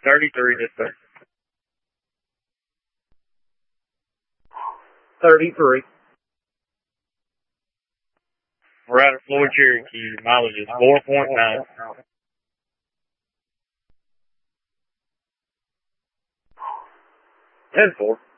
33 this thing. 33. We're out of Floyd Cherokee. Mileage is 4.9. 10-4.